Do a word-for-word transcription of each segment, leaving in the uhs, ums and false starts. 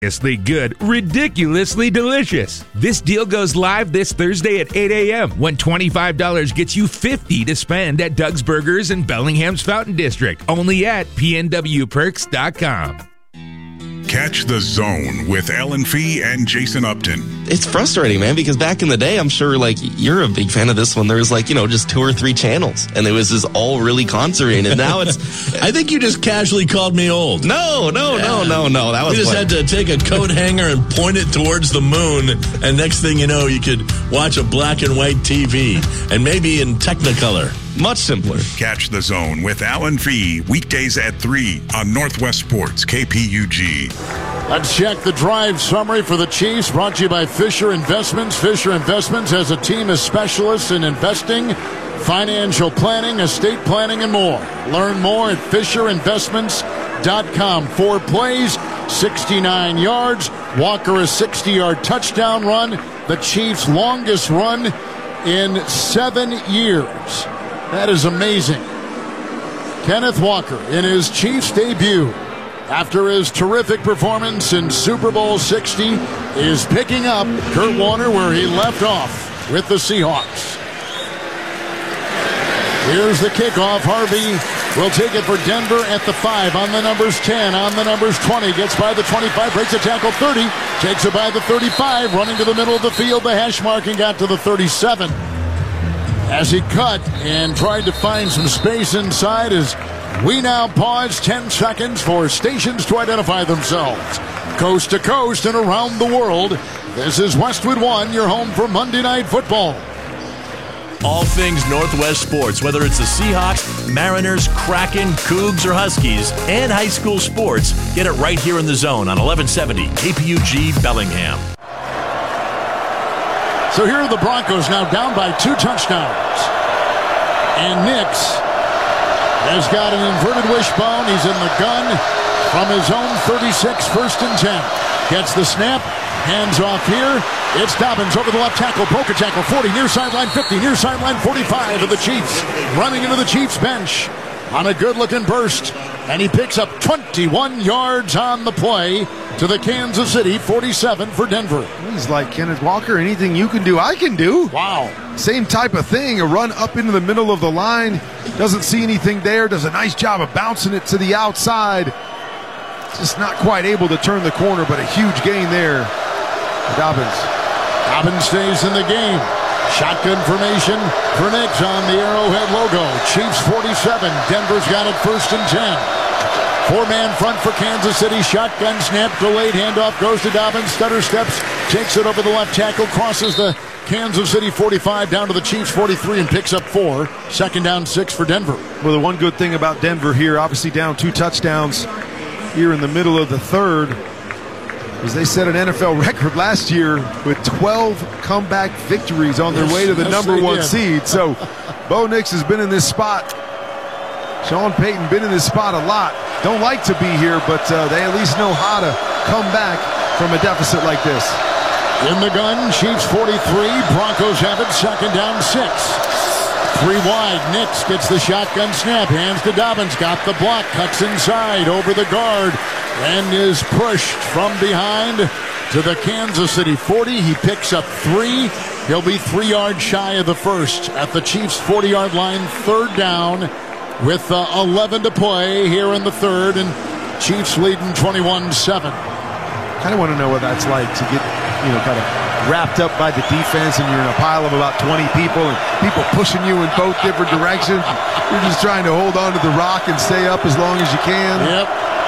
Ridiculously good, ridiculously delicious. This deal goes live this Thursday at eight a.m. when twenty-five dollars gets you fifty dollars to spend at Doug's Burgers in Bellingham's Fountain District. Only at P N W perks dot com. Catch the Zone with Ellen Fee and Jason Upton. It's frustrating, man, because back in the day, I'm sure, like, you're a big fan of this one. There was, like, you know, just two or three channels, and it was just all really concentrated. And now it's... I think you just casually called me old. No, no, yeah. no, no, no. That was You just fun. had to take a coat hanger and point it towards the moon, and next thing you know, you could watch a black and white T V, and maybe in Technicolor. Much simpler. Catch the Zone with Alan Fee weekdays at three on Northwest Sports K P U G. Let's check the drive summary for the Chiefs, brought to you by Fisher Investments. Fisher Investments has a team of specialists in investing, financial planning, estate planning, and more. Learn more at fisher investments dot com. Four plays, sixty-nine yards. Walker a sixty-yard touchdown run. The Chiefs' longest run in seven years. That is amazing. Kenneth Walker in his Chiefs debut after his terrific performance in Super Bowl sixty is picking up Kurt Warner where he left off with the Seahawks. Here's the kickoff. Harvey will take it for Denver at the five. On the numbers ten, on the numbers twenty. Gets by the twenty-five, breaks a tackle thirty. Takes it by the thirty-five, running to the middle of the field, the hash mark, and got to the thirty-seven. As he cut and tried to find some space inside, as we now pause ten seconds for stations to identify themselves. Coast to coast and around the world, this is Westwood One, your home for Monday Night Football. All things Northwest sports, whether it's the Seahawks, Mariners, Kraken, Cougs, or Huskies, and high school sports, get it right here in the Zone on eleven seventy K P U G Bellingham. So here are the Broncos now down by two touchdowns. And Nix has got an inverted wishbone. He's in the gun from his own thirty-six, first and ten. Gets the snap, hands off here. It's Dobbins over the left tackle, broke a tackle, forty, near sideline fifty, near sideline forty-five of the Chiefs. Running into the Chiefs bench on a good-looking burst. And he picks up twenty-one yards on the play to the Kansas City forty-seven for Denver. He's like Kenneth Walker. Anything you can do, I can do. Wow. Same type of thing. A run up into the middle of the line. Doesn't see anything there. Does a nice job of bouncing it to the outside. Just not quite able to turn the corner, but a huge gain there. Dobbins. Dobbins stays in the game. Shotgun formation for Nix on the Arrowhead logo. Chiefs forty-seven. Denver's got it first and ten. Four-man front for Kansas City. Shotgun snap, delayed handoff, goes to Dobbins. Stutter steps, takes it over the left tackle, crosses the Kansas City forty-five down to the Chiefs forty-three and picks up four. Second down, six for Denver. Well, the one good thing about Denver here, obviously down two touchdowns here in the middle of the third, is they set an N F L record last year with twelve comeback victories on their yes, way to the yes, number one did. seed. So Bo Nix has been in this spot. Sean Payton been in this spot a lot. Don't like to be here, but uh, they at least know how to come back from a deficit like this. In the gun, Chiefs forty-three. Broncos have it, second down, six. Three wide. Nix gets the shotgun snap. Hands to Dobbins. Got the block. Cuts inside over the guard. And is pushed from behind to the Kansas City forty. He picks up three. He'll be three yards shy of the first at the Chiefs forty-yard line. Third down with uh, eleven to play here in the third. And Chiefs leading twenty-one seven. Kind of want to know what that's like to get, you know, kind of wrapped up by the defense and you're in a pile of about twenty people and people pushing you in both different directions. You're just trying to hold on to the rock and stay up as long as you can. Yep.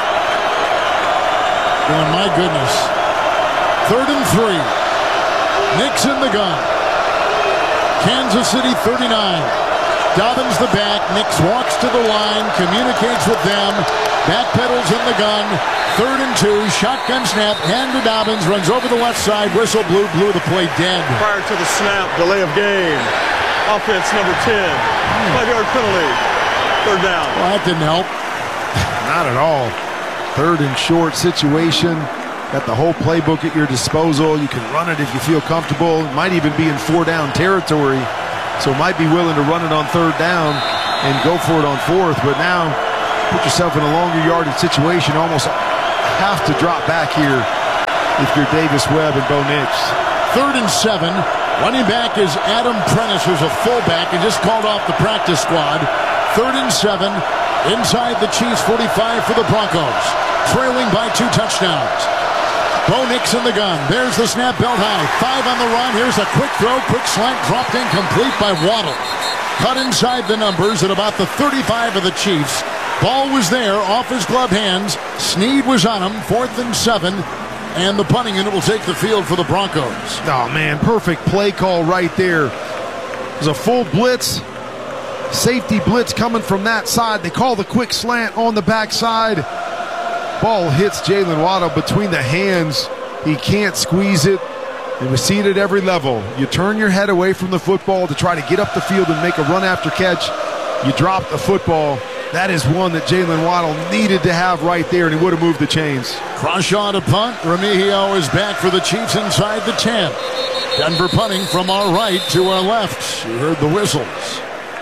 Oh, my goodness. Third and three. Nix in the gun. Kansas City thirty-nine. Dobbins the back. Nix walks to the line, communicates with them. Backpedals in the gun. Third and two. Shotgun snap. Hand to Dobbins. Runs over the left side. Whistle blew. Blew the play dead. Prior to the snap, delay of game. Offense number ten. Five-yard penalty. Third down. Well, that didn't help. Not at all. Third and short situation. Got the whole playbook at your disposal. You can run it if you feel comfortable. It might even be in four-down territory. So might be willing to run it on third down and go for it on fourth. But now put yourself in a longer yardage situation. Almost have to drop back here if you're Davis Webb and Bo Nix. Third and seven. Running back is Adam Prentice, who's a fullback and just called off the practice squad. Third and seven. Inside the Chiefs forty-five for the Broncos. Trailing by two touchdowns. Bo Nix in the gun. There's the snap, belt high. Five on the run. Here's a quick throw. Quick slant dropped incomplete by Waddle. Cut inside the numbers at about the thirty-five of the Chiefs. Ball was there off his glove hands. Snead was on him. Fourth and seven. And the punting unit will take the field for the Broncos. Oh, man, perfect play call right there. There's a full blitz. Safety blitz coming from that side. They call the quick slant on the backside. Ball hits Jalen Waddle between the hands. He can't squeeze it. And we see it at every level. You turn your head away from the football to try to get up the field and make a run after catch. You drop the football. That is one that Jalen Waddle needed to have right there, and he would have moved the chains. Crawshaw to punt. Remigio is back for the Chiefs inside the ten. Denver punting from our right to our left. You heard the whistles.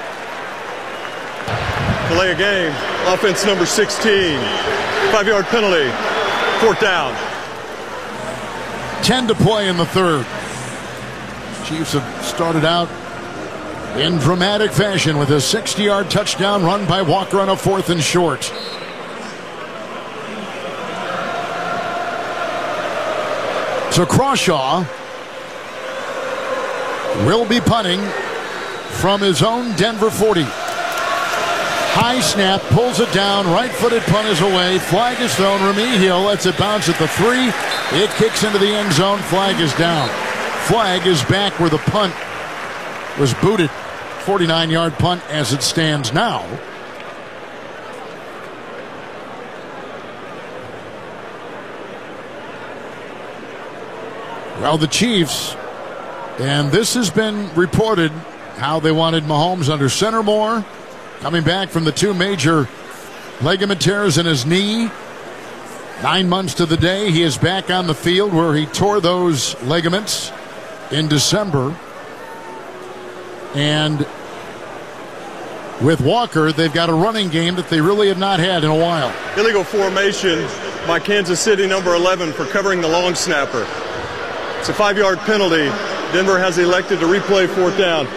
Delay a game. Offense number sixteen. Five-yard penalty. Fourth down. Ten to play in the third. Chiefs have started out in dramatic fashion with a sixty-yard touchdown run by Walker on a fourth and short. So Crawshaw will be punting from his own Denver forty. High snap, pulls it down, right-footed punt is away, flag is thrown, Remigio lets it bounce at the three, it kicks into the end zone, flag is down. Flag is back where the punt was booted. forty-nine-yard punt as it stands now. Well, the Chiefs, and this has been reported how they wanted Mahomes under center more. Coming back from the two major ligament tears in his knee. Nine months to the day, he is back on the field where he tore those ligaments in December. And with Walker, they've got a running game that they really have not had in a while. Illegal formation by Kansas City, number eleven, for covering the long snapper. It's a five-yard penalty. Denver has elected to replay fourth down.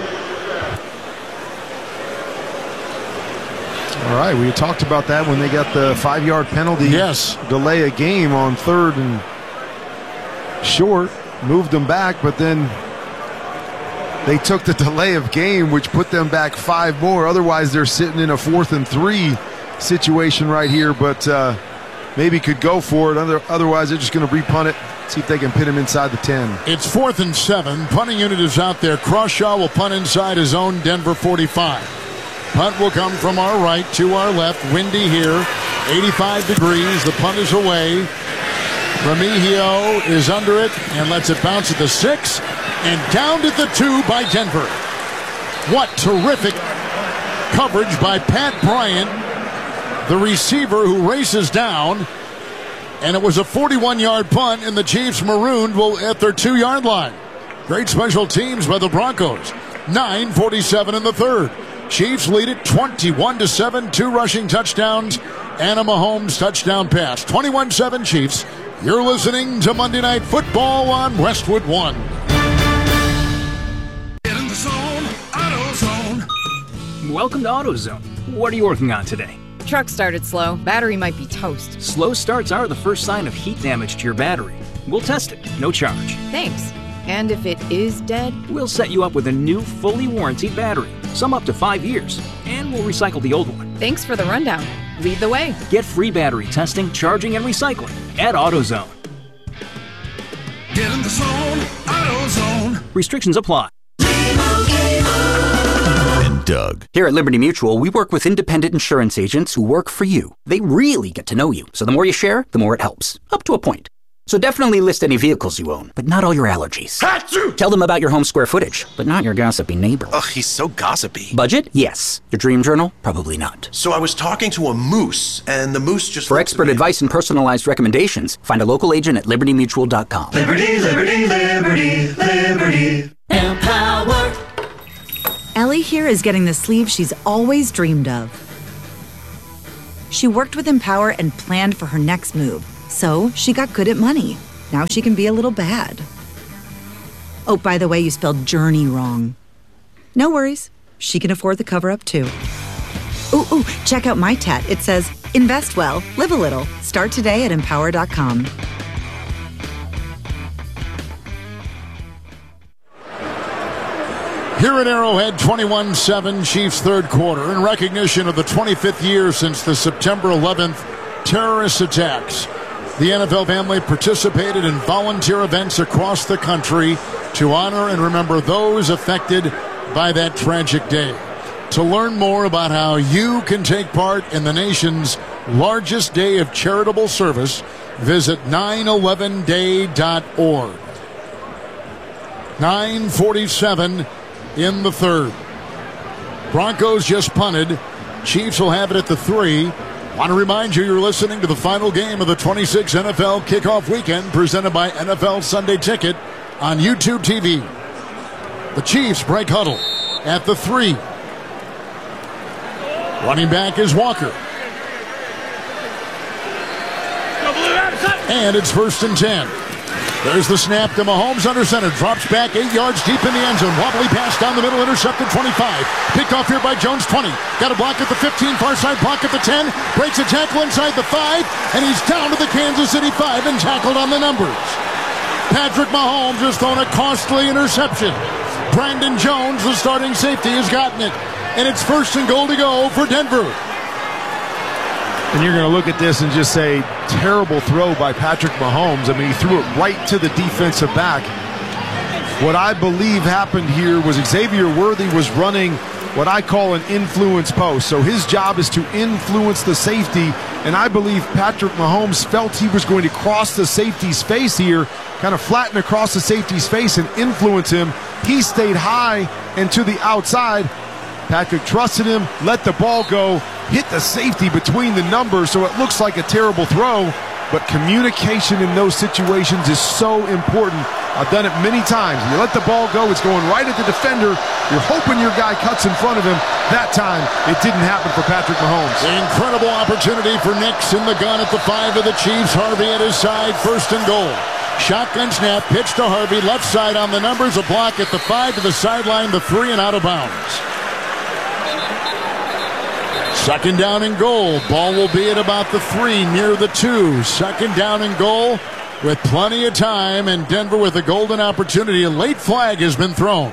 All right, we talked about that when they got the five-yard penalty. Yes. Delay a game on third and short, moved them back, but then they took the delay of game, which put them back five more. Otherwise, they're sitting in a fourth and three situation right here, but uh, maybe could go for it. Other, otherwise, they're just going to repunt it, see if they can pin him inside the ten. It's fourth and seven. Punting unit is out there. Crawshaw will punt inside his own Denver forty-five. Punt will come from our right to our left. Windy here. eighty-five degrees. The punt is away. Remigio is under it and lets it bounce at the six. And down to the two by Denver. What terrific coverage by Pat Bryant, the receiver who races down. And it was a forty-one-yard punt, and the Chiefs marooned at their two-yard line. Great special teams by the Broncos. nine forty-seven in the third. Chiefs lead it twenty-one to seven, two rushing touchdowns, and a Mahomes touchdown pass. twenty-one seven Chiefs. You're listening to Monday Night Football on Westwood One. Get in the zone, AutoZone. Welcome to AutoZone. What are you working on today? Truck started slow. Battery might be toast. Slow starts are the first sign of heat damage to your battery. We'll test it, no charge. Thanks. And if it is dead? We'll set you up with a new, fully warranted battery. Some up to five years. And we'll recycle the old one. Thanks for the rundown. Lead the way. Get free battery testing, charging, and recycling at AutoZone. Get in the zone, AutoZone. Restrictions apply. And Doug. Here at Liberty Mutual, we work with independent insurance agents who work for you. They really get to know you. So the more you share, the more it helps. Up to a point. So definitely list any vehicles you own, but not all your allergies. Achoo! Tell them about your home square footage, but not your gossipy neighbor. Ugh, he's so gossipy. Budget? Yes. Your dream journal? Probably not. So I was talking to a moose, and the moose just... For expert advice and personalized recommendations, find a local agent at liberty mutual dot com. Liberty, liberty, liberty, liberty. Empower. Ellie here is getting the sleeve she's always dreamed of. She worked with Empower and planned for her next move. So she got good at money. Now she can be a little bad. Oh, by the way, you spelled journey wrong. No worries. She can afford the cover-up, too. Ooh, ooh, check out my tat. It says, invest well, live a little. Start today at empower dot com. Here at Arrowhead, twenty-one seven, Chiefs third quarter, in recognition of the twenty-fifth year since the September eleventh terrorist attacks. The N F L family participated in volunteer events across the country to honor and remember those affected by that tragic day. To learn more about how you can take part in the nation's largest day of charitable service, visit nine eleven day dot org. nine forty-seven in the third. Broncos just punted. Chiefs will have it at the three. Want to remind you you're listening to the final game of the twenty-six N F L Kickoff Weekend presented by N F L Sunday Ticket on YouTube T V. The Chiefs break huddle at the three. Running back is Walker. And it's first and ten. There's the snap to Mahomes under center. Drops back eight yards deep in the end zone. Wobbly pass down the middle, intercepted twenty-five. Picked off here by Jones, twenty. Got a block at the fifteen, far side block at the ten. Breaks a tackle inside the five, and he's down to the Kansas City five and tackled on the numbers. Patrick Mahomes has thrown a costly interception. Brandon Jones, the starting safety, has gotten it. And it's first and goal to go for Denver. And you're going to look at this and just say, terrible throw by Patrick Mahomes. I mean, he threw it right to the defensive back. What I believe happened here was Xavier Worthy was running what I call an influence post. So his job is to influence the safety. And I believe Patrick Mahomes felt he was going to cross the safety's face here, kind of flatten across the safety's face and influence him. He stayed high and to the outside. Patrick trusted him, let the ball go, hit the safety between the numbers, so it looks like a terrible throw, but communication in those situations is so important. I've done it many times. You let the ball go, it's going right at the defender. You're hoping your guy cuts in front of him. That time, it didn't happen for Patrick Mahomes. Incredible opportunity for Nix in the gun at the five of the Chiefs. Harvey at his side, first and goal. Shotgun snap, pitch to Harvey, left side on the numbers, a block at the five to the sideline, the three, and out of bounds. Second down and goal. Ball will be at about the three, near the two. Second down and goal with plenty of time, and Denver with a golden opportunity. A late flag has been thrown.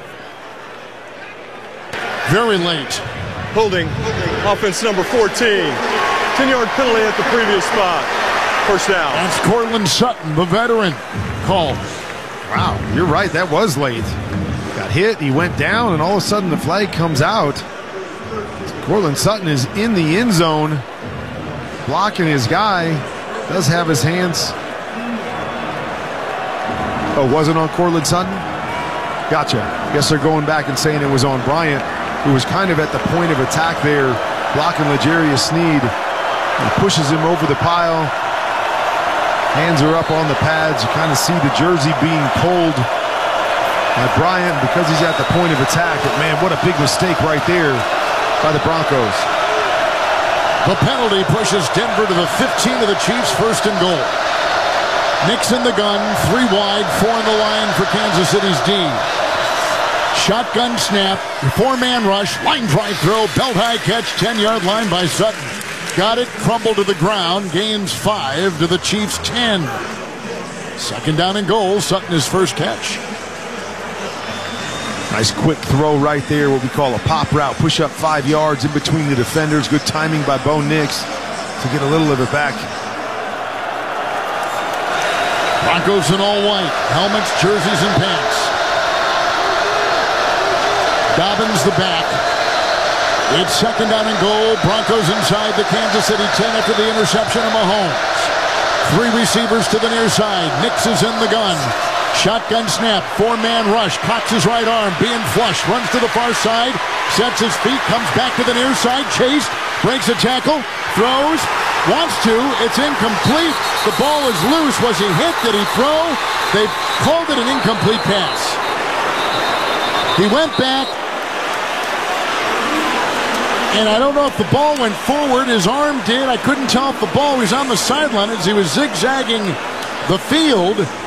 Very late. Holding. Offense number fourteen. ten-yard penalty at the previous spot. First down. That's Cortland Sutton, the veteran, called. Wow, you're right. That was late. Got hit, he went down, and all of a sudden the flag comes out. Cortland Sutton is in the end zone, blocking his guy. Does have his hands. Oh, wasn't on Cortland Sutton? Gotcha. Guess they're going back and saying it was on Bryant, who was kind of at the point of attack there, blocking L'Jarius Sneed. He pushes him over the pile. Hands are up on the pads. You kind of see the jersey being pulled by Bryant because he's at the point of attack. But man, what a big mistake right there by the Broncos. The penalty pushes Denver to the fifteen of the Chiefs, first and goal. Nix in the gun, three wide, four in the line for Kansas City's D. Shotgun snap, four-man rush, line drive throw, belt-high catch, ten-yard line by Sutton. Got it, crumbled to the ground, gains five to the Chiefs' ten. Second down and goal, Sutton his first catch. Nice quick throw right there, what we call a pop route. Push up five yards in between the defenders. Good timing by Bo Nix to get a little of it back. Broncos in all white, helmets, jerseys, and pants. Dobbins the back. It's second down and goal. Broncos inside the Kansas City ten after the interception of Mahomes. Three receivers to the near side. Nix is in the gun. Shotgun snap, four-man rush, cocks his right arm, being flushed, runs to the far side, sets his feet, comes back to the near side, chased, breaks a tackle, throws, wants to, it's incomplete. The ball is loose. Was he hit? Did he throw? They called it an incomplete pass. He went back, and I don't know if the ball went forward. His arm did. I couldn't tell if the ball was on the sideline as he was zigzagging the field.